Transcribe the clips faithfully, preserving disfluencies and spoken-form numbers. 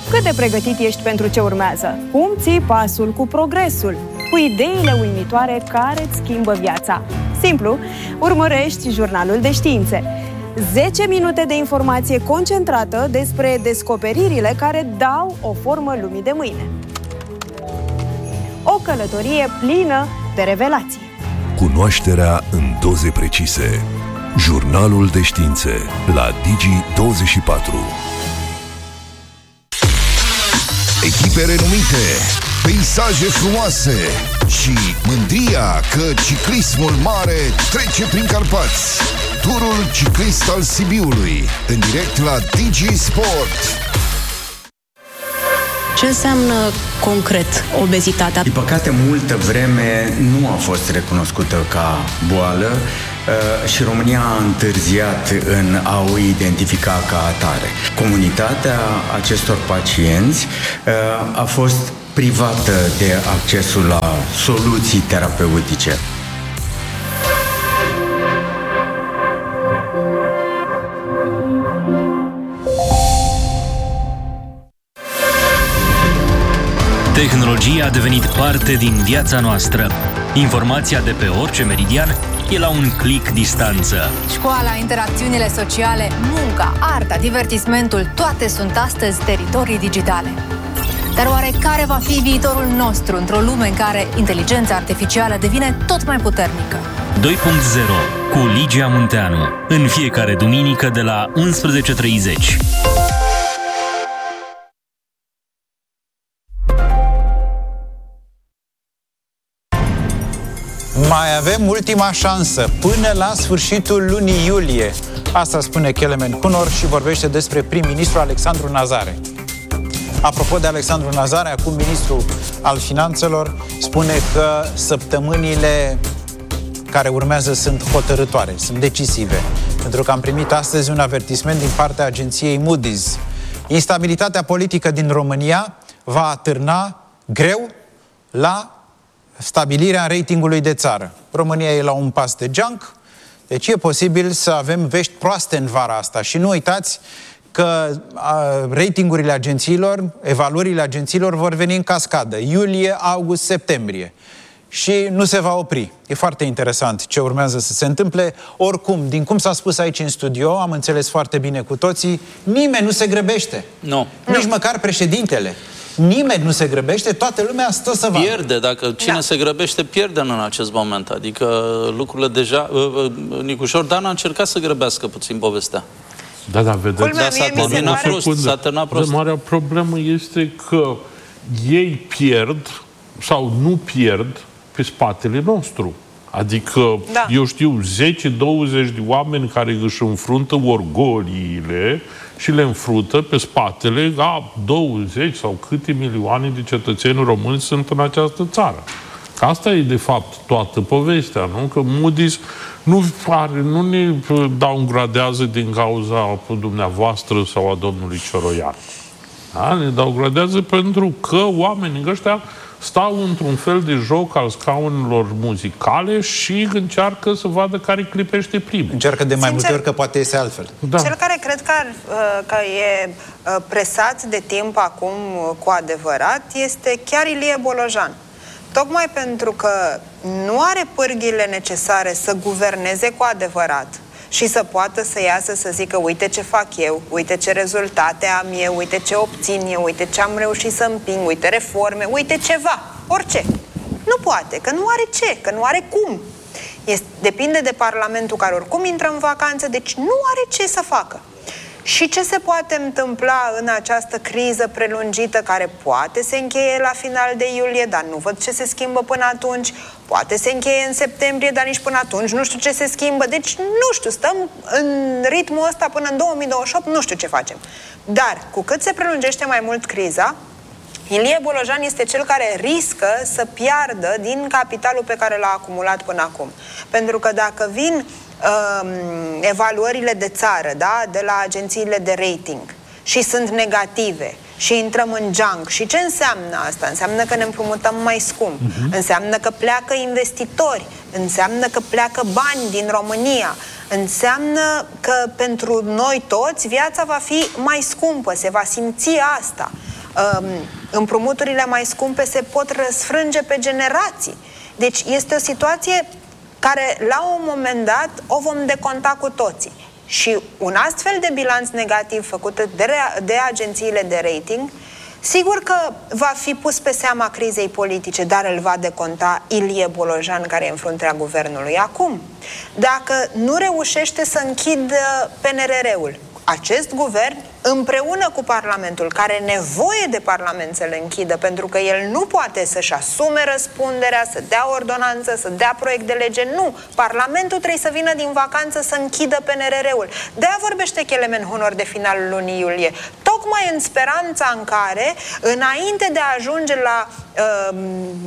Cât de pregătit ești pentru ce urmează? Cum ții pasul cu progresul? Cu ideile uimitoare care îți schimbă viața? Simplu, urmărești Jurnalul de Științe. zece minute de informație concentrată despre descoperirile care dau o formă lumii de mâine. O călătorie plină de revelații. Cunoașterea în doze precise. Jurnalul de Științe la Digi douăzeci și patru. Echipe renumite, peisaje frumoase și mândria că ciclismul mare trece prin Carpați. Turul ciclist al Sibiului, în direct la Digi Sport. Ce înseamnă concret obezitatea? Din păcate, multă vreme nu a fost recunoscută ca boală uh, și România a întârziat în a o identifica ca atare. Comunitatea acestor pacienți uh, a fost privată de accesul la soluții terapeutice. Tehnologia a devenit parte din viața noastră. Informația de pe orice meridian e la un click distanță. Școala, interacțiunile sociale, munca, arta, divertismentul, toate sunt astăzi teritorii digitale. Dar oare care va fi viitorul nostru într-o lume în care inteligența artificială devine tot mai puternică? doi punct zero cu Ligia Munteanu. În fiecare duminică de la unsprezece și treizeci. Mai avem ultima șansă, până la sfârșitul lunii iulie. Asta spune Kelemen Kunor și vorbește despre prim-ministru Alexandru Nazare. Apropo de Alexandru Nazare, acum ministru al Finanțelor spune că săptămânile care urmează sunt hotărâtoare, sunt decisive. Pentru că am primit astăzi un avertisment din partea agenției Moody's. Instabilitatea politică din România va atârna greu la stabilirea ratingului de țară. România e la un pas de geanc, deci e posibil să avem vești proaste în vara asta. Și nu uitați că a, ratingurile agențiilor, evaluările agențiilor vor veni în cascadă. Iulie, august, septembrie. Și nu se va opri. E foarte interesant ce urmează să se întâmple. Oricum, din cum s-a spus aici în studio, am înțeles foarte bine cu toții, nimeni nu se grăbește. Nu. Nici nu. Măcar președintele. Nimeni nu se grăbește, toată lumea stă să vadă. Pierde, dacă cine da. se grăbește, pierde în acest moment. Adică lucrurile deja... Nicușor Dan a încercat să grăbească puțin povestea. Da, da, vedeți. Da, s-a terminat prost, s-a terminat prost. Marea problemă este că ei pierd sau nu pierd pe spatele nostru. Adică, da. eu știu, zece douăzeci de oameni care își înfruntă orgoliile și le înfruntă pe spatele a douăzeci sau câte milioane de cetățeni români sunt în această țară. Asta e, de fapt, toată povestea, nu? Că Moody's nu, are, nu ne downgradează din cauza dumneavoastră sau a domnului Cioroian. Da? Ne downgradează pentru că oamenii ăștia stau într-un fel de joc al scaunelor muzicale și încearcă să vadă care clipește primul. Încearcă de mai multe ori că poate iese altfel. Da. Cel care cred că, ar, că e presat de timp acum cu adevărat este chiar Ilie Bolojan. Tocmai pentru că nu are pârghile necesare să guverneze cu adevărat și să poată să iasă să zică uite ce fac eu, uite ce rezultate am eu, uite ce obțin eu, uite ce am reușit să împing, uite reforme, uite ceva, orice. Nu poate, că nu are ce, că nu are cum. Este, depinde de Parlamentul care oricum intră în vacanță, deci nu are ce să facă. Și ce se poate întâmpla în această criză prelungită care poate se încheie la final de iulie, dar nu văd ce se schimbă până atunci, poate se încheie în septembrie, dar nici până atunci nu știu ce se schimbă, deci nu știu, stăm în ritmul ăsta până în două mii douăzeci și opt, nu știu ce facem. Dar cu cât se prelungește mai mult criza, Ilie Bolojan este cel care riscă să piardă din capitalul pe care l-a acumulat până acum. Pentru că dacă vin uh, evaluările de țară, da, de la agențiile de rating și sunt negative și intrăm în junk, și ce înseamnă asta? Înseamnă că ne împrumutăm mai scump, uh-huh. înseamnă că pleacă investitori, înseamnă că pleacă bani din România, înseamnă că pentru noi toți viața va fi mai scumpă, se va simți asta. împrumuturile mai scumpe se pot răsfrânge pe generații. Deci este o situație care la un moment dat o vom deconta cu toții. Și un astfel de bilanț negativ făcut de, de agențiile de rating, sigur că va fi pus pe seama crizei politice, dar îl va deconta Ilie Bolojan, care e în fruntea guvernului acum. Dacă nu reușește să închidă P N R R-ul, acest guvern, împreună cu Parlamentul, care are nevoie de Parlament să le închidă, pentru că el nu poate să-și asume răspunderea, să dea ordonanță, să dea proiect de lege, nu. Parlamentul trebuie să vină din vacanță să închidă P N R R-ul. De-aia vorbește Kelemen Hunor de finalul lunii iulie. Tocmai în speranța în care, înainte de a ajunge la uh,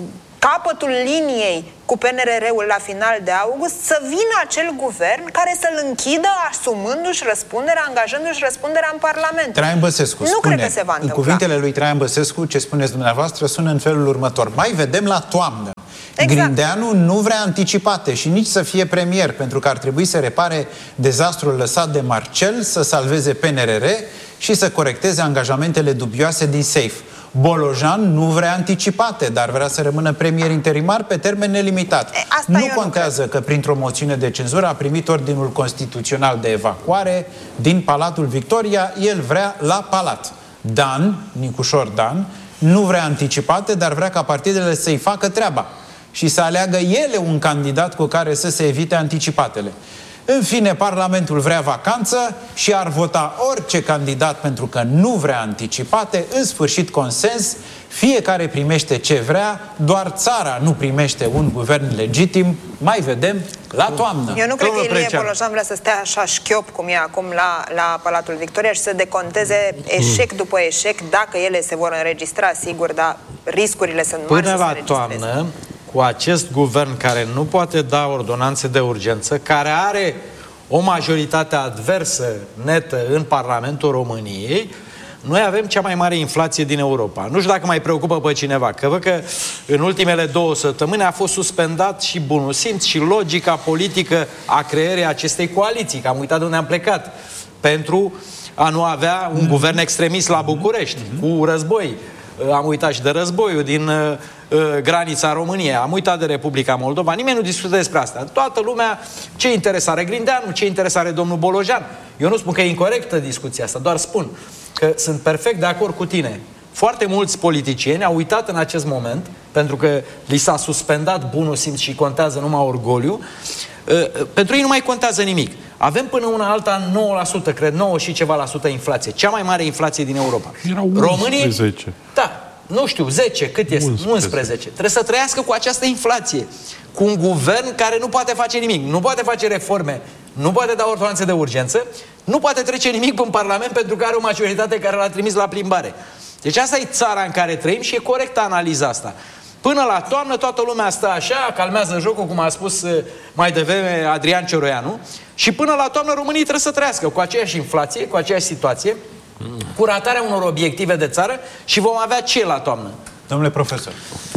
capătul liniei cu P N R R-ul la final de august, să vină acel guvern care să-l închidă asumându-și răspunderea, angajându-și răspunderea în Parlament. Traian Băsescu nu spune, cred că se va întâmpla. În cuvintele lui Traian Băsescu, ce spuneți dumneavoastră, sună în felul următor. Mai vedem la toamnă. Exact. Grindeanu nu vrea anticipate și nici să fie premier, pentru că ar trebui să repare dezastrul lăsat de Marcel, să salveze P N R R și să corecteze angajamentele dubioase din SAFE. Bolojan nu vrea anticipate, dar vrea să rămână premier interimar pe termen nelimitat. E, nu contează nu că printr-o moțiune de cenzură a primit ordinul constituțional de evacuare din Palatul Victoria, el vrea la palat. Dan, Nicușor Dan, nu vrea anticipate, dar vrea ca partidele să-i facă treaba și să aleagă ele un candidat cu care să se evite anticipatele. În fine, Parlamentul vrea vacanță și ar vota orice candidat pentru că nu vrea anticipate. În sfârșit, consens, fiecare primește ce vrea, doar țara nu primește un guvern legitim. Mai vedem la toamnă. Eu nu cred că Ilie Bolojan vrea să stea așa șchiop cum e acum la, la Palatul Victoria și să deconteze eșec după eșec, dacă ele se vor înregistra, sigur, dar riscurile sunt mari. Până la toamnă, cu acest guvern care nu poate da ordonanțe de urgență, care are o majoritate adversă netă în Parlamentul României, noi avem cea mai mare inflație din Europa. Nu știu dacă mai preocupă pe cineva, că văd că în ultimele două săptămâni a fost suspendat și bunul simț și logica politică a creării acestei coaliții, că am uitat de unde am plecat, pentru a nu avea un guvern extremist la București, cu război. Am uitat și de războiul din uh, granița României, am uitat de Republica Moldova, nimeni nu discută despre asta. Toată lumea, ce interes are Grindeanu, ce interes are domnul Bolojan. Eu nu spun că e incorectă discuția asta, doar spun că sunt perfect de acord cu tine. Foarte mulți politicieni au uitat în acest moment, pentru că li s-a suspendat bunul simț și contează numai orgoliu, uh, pentru ei nu mai contează nimic. Avem până una alta nouă la sută, cred, nouă și ceva la sută inflație. Cea mai mare inflație din Europa. Erau unsprezece. Românii, da, nu știu, zece, cât este? unsprezece. unsprezece. Trebuie să trăiască cu această inflație. Cu un guvern care nu poate face nimic, nu poate face reforme, nu poate da ordonanțe de urgență, nu poate trece nimic în Parlament pentru că are o majoritate care l-a trimis la plimbare. Deci asta e țara în care trăim și e corectă analiza asta. Până la toamnă toată lumea stă așa, calmează jocul, cum a spus mai devreme Adrian Cioroianu, și până la toamnă românii trebuie să trăiască cu aceeași inflație, cu aceeași situație, cu ratarea unor obiective de țară și vom avea ce la toamnă? Domnule profesor.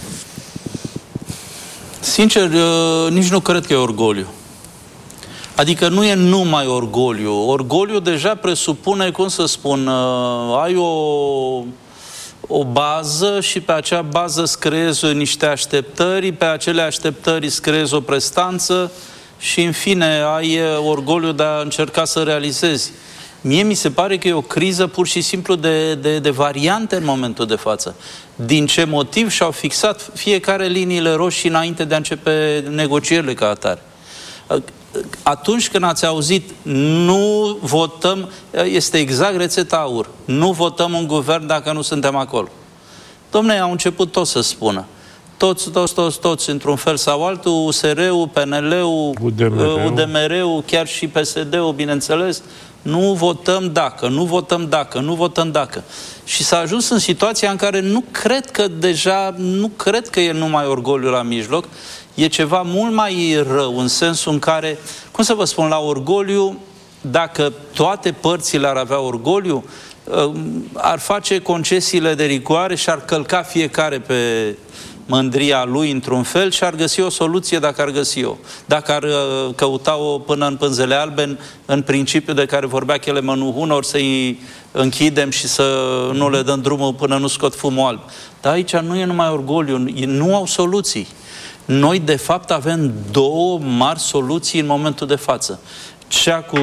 Sincer, nici nu cred că e orgoliu. Adică nu e numai orgoliu. Orgoliu deja presupune, cum să spun, ai o... o bază și pe acea bază îți creezi niște așteptări, pe acele așteptări îți creezi o prestanță și, în fine, ai orgoliu de a încerca să realizezi. Mie mi se pare că e o criză pur și simplu de, de, de variante în momentul de față. Din ce motiv și-au fixat fiecare liniile roșii înainte de a începe negocierile ca atare. Atunci când ați auzit nu votăm, este exact rețeta aur. Nu votăm un guvern dacă nu suntem acolo. Dom'le, au început toți să spună. Toți, toți, toți, toți, într-un fel sau altul, U S R-ul, P N L-ul, U D M R-ul, chiar și P S D-ul, bineînțeles, nu votăm dacă, nu votăm dacă, nu votăm dacă. Și s-a ajuns în situația în care nu cred că deja, nu cred că e numai orgoliu la mijloc, e ceva mult mai rău, în sensul în care, cum să vă spun, la orgoliu, dacă toate părțile ar avea orgoliu, ar face concesiile de rigoare și ar călca fiecare pe, mândria lui într-un fel și ar găsi o soluție dacă ar găsi-o. Dacă ar căuta-o până în pânzele albe, în, în principiu de care vorbea Kelemen Uhuna, ori să-i închidem și să nu le dăm drumul până nu scot fumul alb. Dar aici nu e numai orgoliu, nu au soluții. Noi, de fapt, avem două mari soluții în momentul de față. Cea cu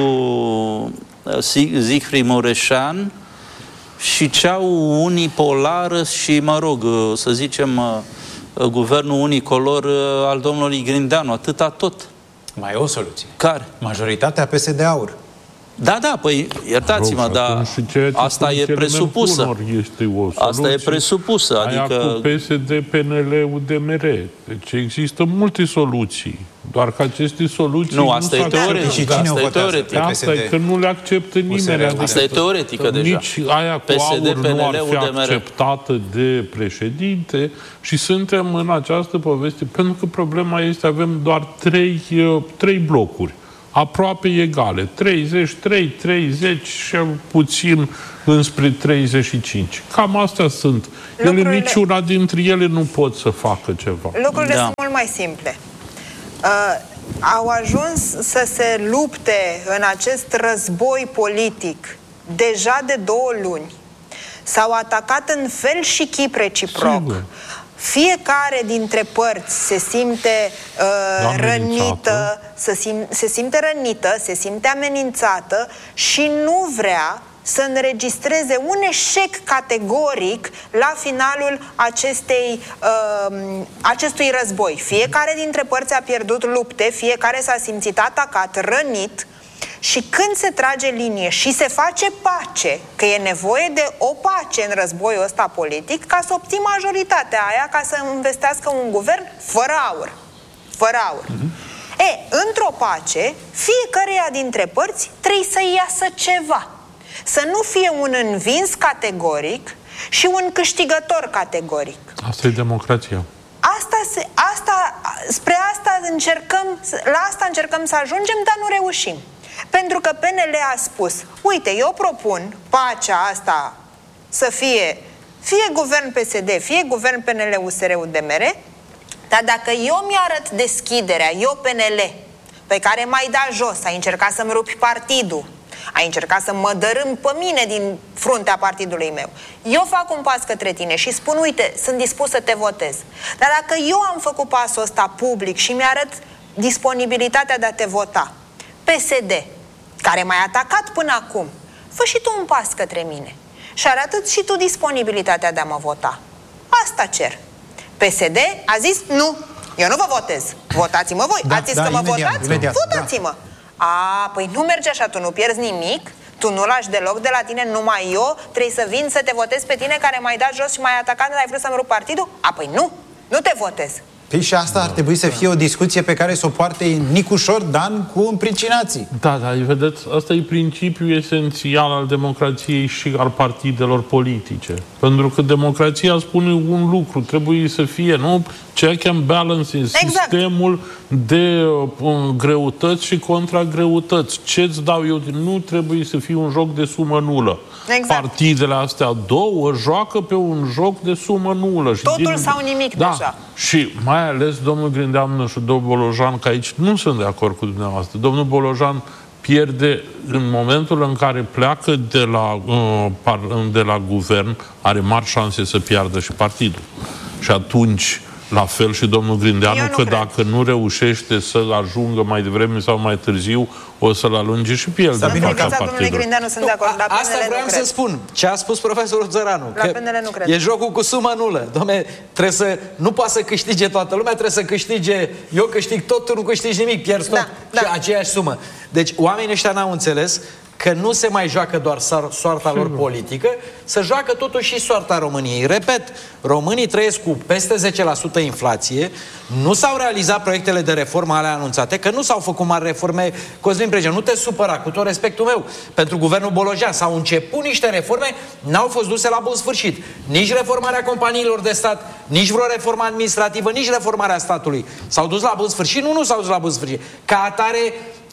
Siegfried Mureșan și cea unipolară și, mă rog, să zicem, guvernul unicolor al domnului Grindeanu. Atâta tot. Mai e o soluție. Care? Majoritatea P S D Aur. Da, da, păi iertați-mă, dar asta e presupusă. Asta e presupusă, adică... Aia cu P S D, P N L-ul, D M R. Deci există multe soluții. Doar că aceste soluții nu, asta e teoretic. Asta e teoretic. Asta e că nu le acceptă nimeni. Asta e teoretică deja. Nici aia cu Aur nu ar fi acceptată de președinte și suntem în această poveste, pentru că problema este, avem doar trei, trei blocuri aproape egale. treizeci, trei, treizeci și puțin înspre treizeci și cinci. Cam astea sunt. Lucrurile... Ele, niciuna dintre ele nu pot să facă ceva. Lucrurile da. sunt mult mai simple. Uh, au ajuns să se lupte în acest război politic deja de două luni. S-au atacat în fel și chip reciproc. Sigur. Fiecare dintre părți se simte uh, rănită, se, sim, se simte rănită, se simte amenințată și nu vrea să înregistreze un eșec categoric la finalul acestei, uh, acestui război. Fiecare dintre părți a pierdut lupte, fiecare s-a simțit atacat, rănit. Și când se trage linie și se face pace, că e nevoie de o pace în războiul ăsta politic, ca să obții majoritatea aia, ca să investească un guvern fără aur. Fără aur. Mm-hmm. E, într-o pace, fiecăreia dintre părți trebuie să iasă ceva. Să nu fie un învins categoric și un câștigător categoric. Asta e democrația. Asta, se, asta, spre asta încercăm, la asta încercăm să ajungem, dar nu reușim. Pentru că P N L a spus, uite, eu propun pacea asta să fie fie guvern P S D, fie guvern P N L, U S R, U D M R, dar dacă eu mi-arăt deschiderea, eu P N L, pe care m-ai dat jos, ai încercat să-mi rupi partidul, ai încercat să mă dărâm pe mine din fruntea partidului meu, eu fac un pas către tine și spun, uite, sunt dispus să te votez. Dar dacă eu am făcut pasul ăsta public și mi-arăt disponibilitatea de a te vota, P S D, care m-ai atacat până acum, fă și tu un pas către mine și arată și tu disponibilitatea de a mă vota. Asta cer. P S D a zis, nu, eu nu vă votez. Votați-mă voi. Da, Ați zis da, că mă imediat, votați? Imediat, Votați-mă. Da. A, păi nu merge așa, tu nu pierzi nimic, tu nu lași deloc de la tine, numai eu trebuie să vin să te votez pe tine care m-ai dat jos și m-ai atacat, n-ai vrut să-mi rup partidul? A, păi nu, nu te votez. Păi și asta ar trebui să fie o discuție pe care să o poarte Nicușor Dan cu împricinații. Da, da, vedeți, asta e principiul esențial al democrației și al partidelor politice. Pentru că democrația spune un lucru, trebuie să fie, nu? Check and balance, exact. Sistemul de uh, greutăți și contragreutăți. Ce-ți dau eu? Nu trebuie să fie un joc de sumă nulă. Exact. Partidele astea două joacă pe un joc de sumă nulă. Și totul din... sau nimic da. deja. Și mai ales domnul Grindeanu și domnul Bolojan, că aici nu sunt de acord cu dumneavoastră. Domnul Bolojan pierde în momentul în care pleacă de la, uh, par, de la guvern, are mari șanse să piardă și partidul. Și atunci, la fel și domnul Grindeanu, că cred. dacă nu reușește să ajungă mai devreme sau mai târziu, o să-l alunge și pe el. Să din partea domnului Grindeanu sunt de acord. La asta vreau să spun. Ce a spus profesorul Țăranu. La P N L nu cred. E jocul cu sumă nulă. Dom'le, trebuie să, nu poate să câștige toată lumea, trebuie să câștige, eu câștig tot, tu nu câștigi nimic, pierzi tot. Da, da. Și aceeași sumă. Deci oamenii ăștia n-au înțeles că nu se mai joacă doar soarta lor politică, se joacă totuși și soarta României. Repet, românii trăiesc cu peste zece la sută inflație, nu s-au realizat proiectele de reformă alea anunțate, că nu s-au făcut mari reforme. Cosmin Pregea, nu te supăra, cu tot respectul meu, pentru guvernul Bolojan s-au început niște reforme, n-au fost duse la bun sfârșit. Nici reformarea companiilor de stat, nici vreo reformă administrativă, nici reformarea statului. S-au dus la bun sfârșit? Nu, nu s-au dus la bun sfârșit. Ca atare,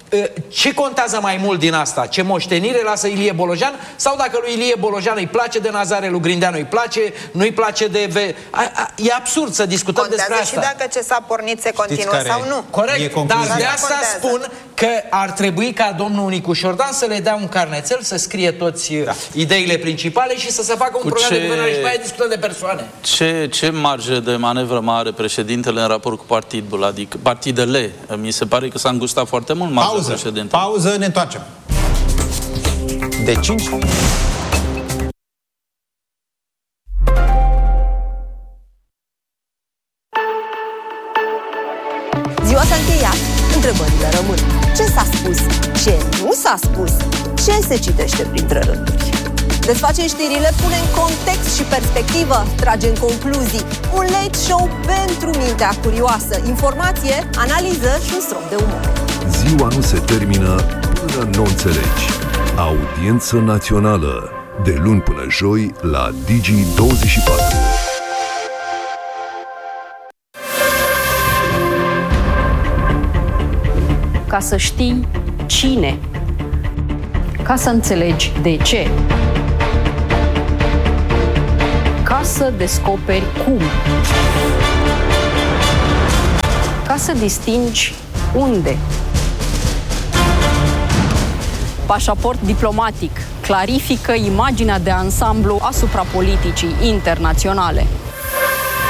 Ce contează mai mult din asta? Ce moștenire lasă Ilie Bolojan? Sau dacă lui Ilie Bolojan îi place de Nazare, lui Grindeanu îi place, nu-i place de... Ve... A, a, e absurd să discutăm contează despre asta. Și dacă ce s-a pornit se continuă sau nu. Corect, dar de asta spun că ar trebui ca domnul Nicu Șordan să le dea un carnețel, să scrie toți da. ideile principale și să se facă un Cu program ce... de guvernare și mai aia discutăm de persoane. Ce, ce marge de manevră mai are președintele în raport cu partidul? Adică partidele. Mi se pare că s-a îngustat foarte mult marge. Pauză, pauză, ne întoarcem. De cinci. Ziua s-a încheiat, întrebările rămân. Ce s-a spus? Ce nu s-a spus? Ce se citește printre rânduri? Desface știrile, pune în context și perspectivă, trage în concluzii. Un late show pentru mintea curioasă. Informație, analiză și un strop de umor. Ziua nu se termină până nu înțelegi. Audiență națională. De luni până joi la Digi douăzeci și patru. Ca să știi cine. Ca să înțelegi de ce. Ca să descoperi cum. Ca să distingi unde. Pașaport diplomatic clarifică imaginea de ansamblu asupra politicii internaționale.